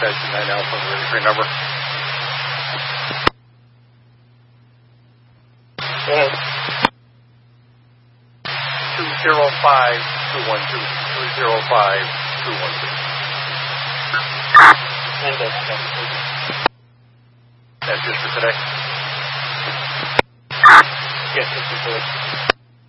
Station 9 Alpha, ready for your number. Yes. 205-212. 205-212. That's just for today? Yes, this is good.